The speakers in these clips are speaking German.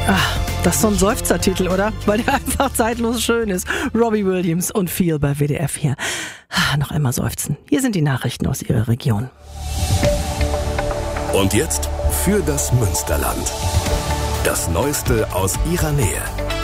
Das ist so ein Seufzertitel, oder? Weil der einfach zeitlos schön ist. Robbie Williams und Feel bei WDR 4. Noch einmal seufzen. Hier sind die Nachrichten aus Ihrer Region. Und jetzt für das Münsterland. Das Neueste aus Ihrer Nähe.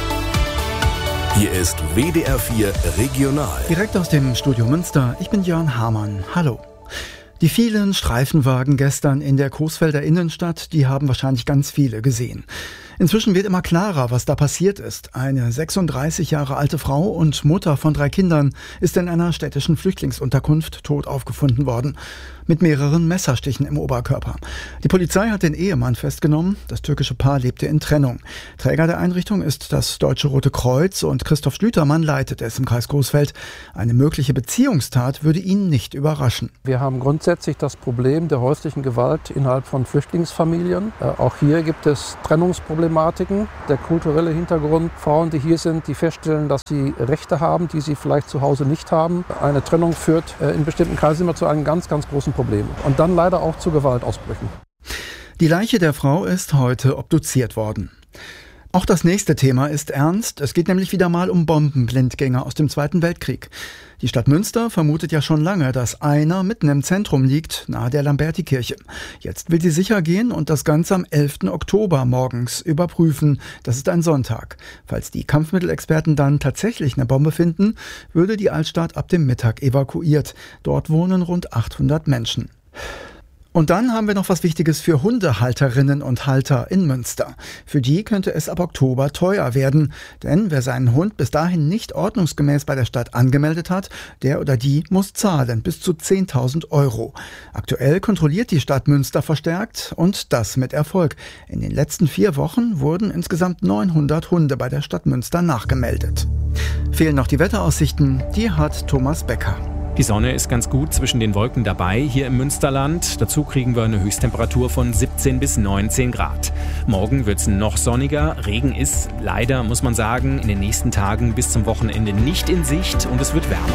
Hier ist WDR 4 Regional. Direkt aus dem Studio Münster. Ich bin Jörn Hamann. Hallo. Die vielen Streifenwagen gestern in der Coesfelder Innenstadt, die haben wahrscheinlich ganz viele gesehen. Inzwischen wird immer klarer, was da passiert ist. Eine 36 Jahre alte Frau und Mutter von 3 Kindern ist in einer städtischen Flüchtlingsunterkunft tot aufgefunden worden. Mit mehreren Messerstichen im Oberkörper. Die Polizei hat den Ehemann festgenommen. Das türkische Paar lebte in Trennung. Träger der Einrichtung ist das Deutsche Rote Kreuz und Christoph Schlütermann leitet es im Kreis Coesfeld. Eine mögliche Beziehungstat würde ihn nicht überraschen. Wir haben grundsätzlich das Problem der häuslichen Gewalt innerhalb von Flüchtlingsfamilien. Auch hier gibt es Trennungsproblematiken. Der kulturelle Hintergrund, Frauen, die hier sind, die feststellen, dass sie Rechte haben, die sie vielleicht zu Hause nicht haben. Eine Trennung führt in bestimmten Kreisen immer zu einem ganz, ganz großen Problem. Und dann leider auch zu Gewaltausbrüchen. Die Leiche der Frau ist heute obduziert worden. Auch das nächste Thema ist ernst. Es geht nämlich wieder mal um Bombenblindgänger aus dem Zweiten Weltkrieg. Die Stadt Münster vermutet ja schon lange, dass einer mitten im Zentrum liegt, nahe der Lambertikirche. Jetzt will sie sicher gehen und das Ganze am 11. Oktober morgens überprüfen. Das ist ein Sonntag. Falls die Kampfmittelexperten dann tatsächlich eine Bombe finden, würde die Altstadt ab dem Mittag evakuiert. Dort wohnen rund 800 Menschen. Und dann haben wir noch was Wichtiges für Hundehalterinnen und Halter in Münster. Für die könnte es ab Oktober teuer werden. Denn wer seinen Hund bis dahin nicht ordnungsgemäß bei der Stadt angemeldet hat, der oder die muss zahlen, bis zu 10.000 €. Aktuell kontrolliert die Stadt Münster verstärkt und das mit Erfolg. In den letzten 4 Wochen wurden insgesamt 900 Hunde bei der Stadt Münster nachgemeldet. Fehlen noch die Wetteraussichten, die hat Thomas Becker. Die Sonne ist ganz gut zwischen den Wolken dabei hier im Münsterland. Dazu kriegen wir eine Höchsttemperatur von 17 bis 19 Grad. Morgen wird es noch sonniger. Regen ist leider, muss man sagen, in den nächsten Tagen bis zum Wochenende nicht in Sicht und es wird wärmer.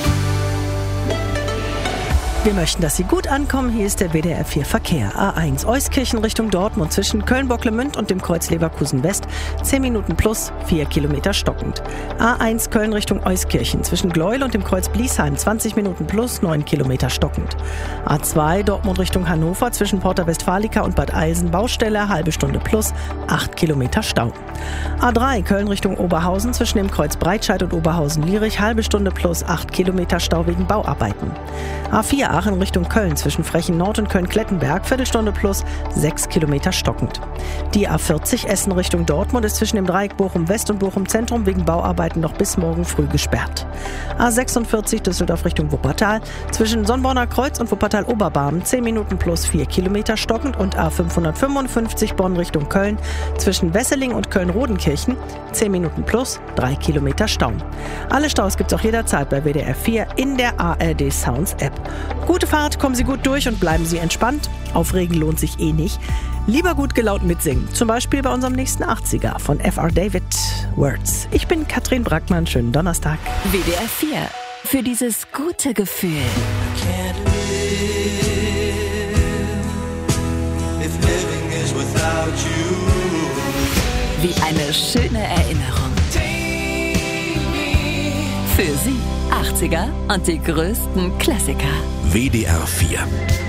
Wir möchten, dass Sie gut ankommen. Hier ist der WDR 4 Verkehr. A1 Euskirchen Richtung Dortmund zwischen Köln-Bocklemünd und dem Kreuz Leverkusen West. 10 Minuten plus, 4 Kilometer stockend. A1 Köln Richtung Euskirchen zwischen Gleuel und dem Kreuz Bliesheim. 20 Minuten plus, 9 Kilometer stockend. A2 Dortmund Richtung Hannover zwischen Porta Westfalica und Bad Eilsen. Baustelle, halbe Stunde plus, 8 Kilometer Stau. A3 Köln Richtung Oberhausen zwischen dem Kreuz Breitscheid und Oberhausen-Lierich. Halbe Stunde plus, 8 Kilometer Stau wegen Bauarbeiten. A4 Aachen Richtung Köln zwischen Frechen Nord und Köln-Klettenberg, Viertelstunde plus, 6 Kilometer stockend. Die A40 Essen Richtung Dortmund ist zwischen dem Dreieck Bochum West und Bochum Zentrum wegen Bauarbeiten noch bis morgen früh gesperrt. A46 Düsseldorf Richtung Wuppertal zwischen Sonnborner Kreuz und Wuppertal Oberbarmen 10 Minuten plus 4 Kilometer stockend und A555 Bonn Richtung Köln zwischen Wesseling und Köln-Rodenkirchen 10 Minuten plus 3 Kilometer Stau. Alle Staus gibt's auch jederzeit bei WDR 4 in der ARD Sounds App. Gute Fahrt, kommen Sie gut durch und bleiben Sie entspannt. Aufregen lohnt sich eh nicht. Lieber gut gelaunt mitsingen. Zum Beispiel bei unserem nächsten 80er von F.R. David Words. Ich bin Katrin Brackmann. Schönen Donnerstag. WDR 4. Für dieses gute Gefühl. Wie eine schöne Erinnerung. Für Sie 80er und die größten Klassiker. WDR 4